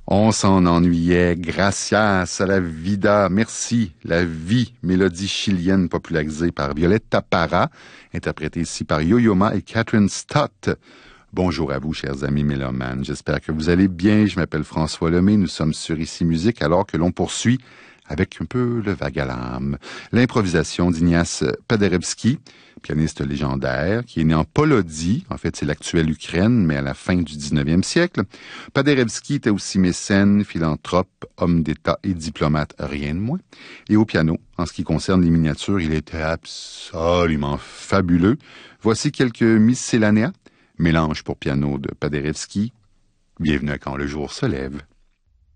On s'en ennuyait. Gracias a la vida. Merci. La vie. Mélodie chilienne popularisée par Violetta Parra, interprétée ici par Yo-Yo Ma et Catherine Stott. Bonjour à vous, chers amis mélomanes. J'espère que vous allez bien. Je m'appelle François Lemay. Nous sommes sur Ici Musique alors que l'on poursuit avec un peu le vague à l'âme. L'improvisation d'Ignace Paderewski, pianiste légendaire, qui est né en Polodie. En fait, c'est l'actuelle Ukraine, mais à la fin du 19e siècle. Paderewski était aussi mécène, philanthrope, homme d'État et diplomate, rien de moins. Et au piano, en ce qui concerne les miniatures, il était absolument fabuleux. Voici quelques miscellanea, mélange pour piano de Paderewski. Bienvenue à Quand le jour se lève.